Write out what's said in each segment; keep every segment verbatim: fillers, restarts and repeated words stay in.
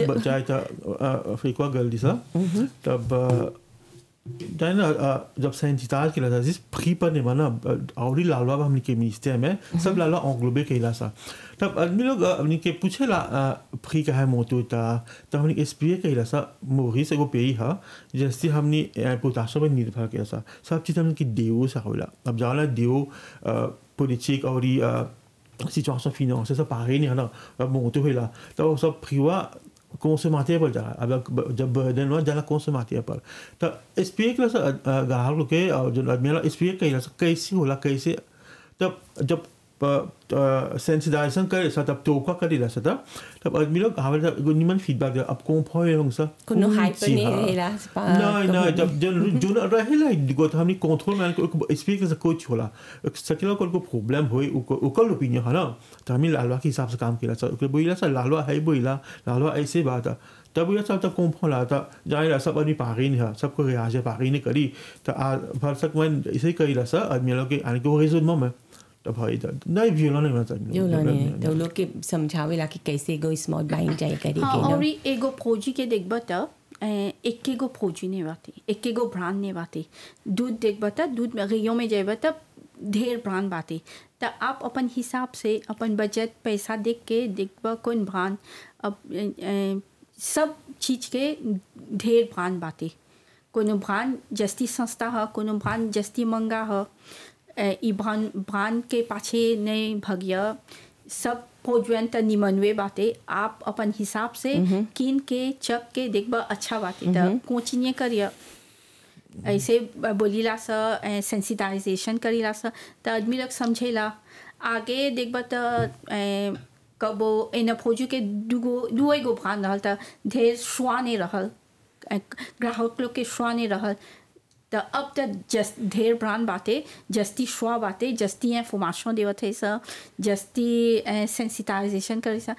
जब चाहे था अफ्रीका गल दिसा तब जाने ना जब सेंसिटाइज किया था जिस फ्री पर नहीं बना और ही लालवा हमने के मिस्ते में सब लालवा अंग्लोबे कहला सा तब आदमी लोग हमने के पूछे ला फ्री का है मोटो था तब हमने एसपीए कहला सा मोरी से को पे ही हा जैसे हमने पोटासियम में निर्भर किया सा सब चीज़ हमने की देव सा होला अब जाना देव पॉलिटिक और ही सिचुएशन फिनेंशियल सब पारे नहीं है ना अब मोटो होला तब सब फ्रीवा consommateur पर जा अब जब बर्डन हुआ जाला consommateur पर तो एसपीए के सा गाहक लोग के और जो आदमी ला एसपीए कहला सा कैसे होला कैसे तब जब सेंसिटाइजेशन करे सा तब तो का करे सा तब तब आदमी लोग हमारे निमन फीडबैक अब कौन फॉय होंगे सा कुनो हाइपर नहीं रहेला नहीं नहीं जब जो जो रहेला गो तो हमने कंट्रोल में को एसपीए से कुछ होला सकेला को प्रॉब्लम होई ओकर ओपिनियन है ना तो हमें लालवा के हिसाब से काम किया सा ओकर बोइला सा लालवा है बोइला लालवा ऐसे बात है तब ये सब तब कौन फोला था जाए सब आदमी पारी नहीं है सबको रियाज पारी नहीं करी तो आ भर सक मैं इसे करी सा आदमी लोग के आने को रेजोन में तब भाई तो नहीं वियोला नहीं होना चाहिए वियोला नहीं तो लोग के समझावे ला कि कैसे गो स्मॉल बाइंग जाए करी के हाँ और एगो फौजी के देख बता एक के गो फौजी नहीं बाती एक के गो ब्रांड नहीं बाती दूध देख बता दूध में गइयों में जाए बता ढेर ब्रांड बाती तो आप अपन हिसाब से अपन बजट पैसा देख के देखबा कौन ब्रांड अब सब चीज़ के ढेर ब्रांड बाती कोनो ब्रांड जस्ती सस्ता है कोनो ब्रांड जस्ती महंगा है ई ब्रांड ब्रांड के पाछे नहीं भगिया सब पोजवन त निमनवे बातें आप अपन हिसाब से किन के चक के देखबा अच्छा बातें तो कोचिंग करिए ऐसे बोलीला सा सेंसिटाइजेशन करीला सा तो आदमी लोग समझेला आगे देखबा तो कबो इन फौजी के दुगो दुए गो ब्रांड रहल तो ढेर स्वाने रहल ग्राहक लोग के स्वाने रहल तो अब तक जस्ट ढेर ब्रांड बातें जस्ती श्वा बातें जस्ती इंफॉर्मेशन देवत है सा जस्ती सेंसिटाइजेशन करे सा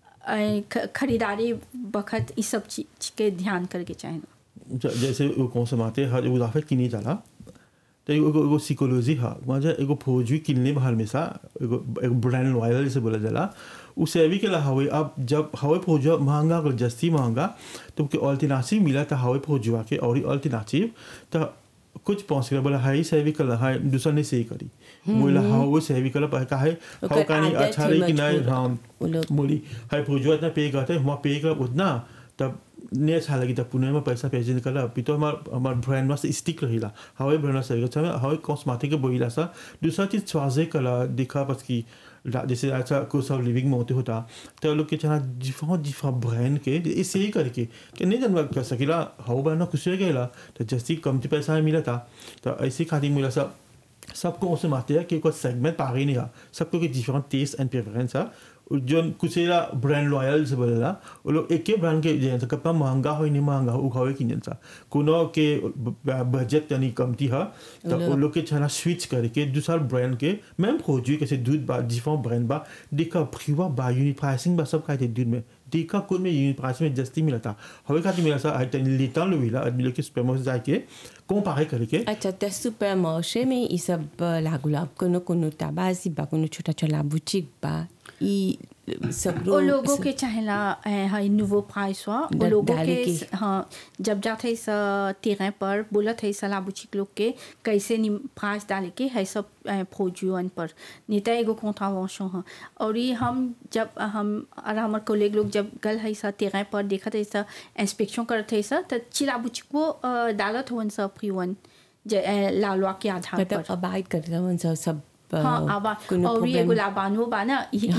खरीदारी बखत इस सब चीज़ के ध्यान करके चाहिए जैसे वो कौन से माते हर वो दाफे किनी जाला तो एगो एगो साइकोलॉजी है वहाँ एगो फौजी किनने बाहर में सा एगो एगो ब्रांड लॉयल जैसे बोला जाला उसे भी के ला हवे अब जब हवे फौजी महंगा अगर जस्ती महंगा तो के अल्टरनेटिव मिला था हवे फौजी के और अल्टरनेटिव तो कुछ पहुंच गया बोला हाई से भी कल हाई दूसरा ने सही करी बोला हाँ वो से भी कल पर का है हाउ का नहीं अच्छा रही कि नहीं हाँ बोली हाई फौजी इतना पे करते हम पे कर उतना तब नहीं अच्छा लगी तब पुणे में पैसा भेजने निकला अभी तो हमारा हमारा ब्रांड में स्टिक रहीला हवाई ब्रांड से अच्छा हवाई कॉस्मेटिक के बोला सा दूसरा चीज़ स्वाजे कला दिखा बस की जैसे अच्छा कोर्स ऑफ लिविंग में होते होता तो लोग के चाह जिफा जिफा ब्रांड के इसे ही करके कि नहीं जानवा कर सकेला हाउ ब्रांड कुछ रह गया तो जैसे कम पैसा मिला था तो ऐसी खातिर मिला सब सबको उसे मारते हैं कि कोई सेगमेंट पारी नहीं है सबको के डिफरेंट टेस्ट एंड प्रेफरेंस है जो कुछ ब्रांड लॉयल से बोलेला वो लोग एक के ब्रांड के जैसा कपड़ा महंगा हो नहीं महंगा हो उखावे कि जैसा कोनो के बजट यानी कमती है तो वो लोग के छाना स्विच करके दूसरा ब्रांड के मैम खोजी कैसे दूध बा डिफरेंट ब्रांड बा देखा फ्रीवा बा यूनिट प्राइसिंग बा सब खाते दूध में देखा कुल में यूनिट प्राइस में जस्ती मिला था हवे खाती मिला सा आई लेता लो मिला आदमी लोग के सुपर मार्केट जाके कंपेयर करके अच्छा तो सुपर मार्केट में ये सब लागुला कोनो कोनो ताबाजी बा कोनो छोटा छोटा बुटीक बा ई सब वो लोगों के चाहेला है नूवो प्राइस हुआ वो लोगों के हाँ जब जाते इस तेरह पर बोला था इस लाबुचिक लोग के कैसे नि प्राइस डाले के है सब फौजियों पर नेता एगो कॉन्ट्रावेंशन है और ये हम जब हम और हमारे कोलेग लोग जब गल है इस तेरह पर देखा था इस इंस्पेक्शन करते इस तो चिलाबुचिक को डाला था वन सब फ्री वन लालवा के आधार पर अबाइड करते वन सब हाँ आबा और ये एगो लाबानो बाना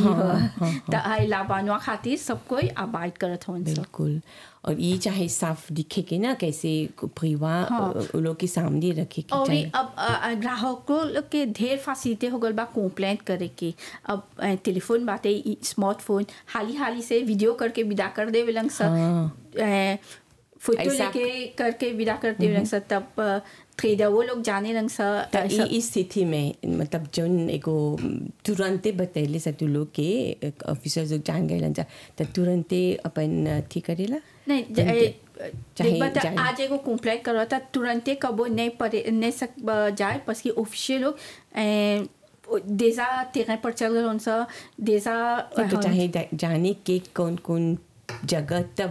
तो है लाबानो खातिर सब कोई अबाइड करत हों बिल्कुल और ये चाहे साफ दिखे के ना कैसे परिवार लोग के सामने रखे के और अब ग्राहकों के ढेर फैसिलिटी हो गल बा कंप्लेंट करे के अब टेलीफोन बातें स्मार्टफोन हाली हाली से वीडियो करके विदा कर दे विलंग सब फोटो लेके करके विदा करते विलंग सब तब ट्रेडर वो लोग जाने रंग सा इस स्थिति में मतलब जौन एगो तुरंते बतैले सा तू लोग के ऑफिसर्स लोग जान गए लंजा तो तुरंते अपन ठीक करेला नहीं चाहे आज एगो कंप्लेंट करवा था तुरंते कबो नहीं परे नहीं सक जाए बस कि ऑफिशियल लोग देजा तेरह पर चल गए उनसा देजा चाहे जाने के कौन कौन जगह तब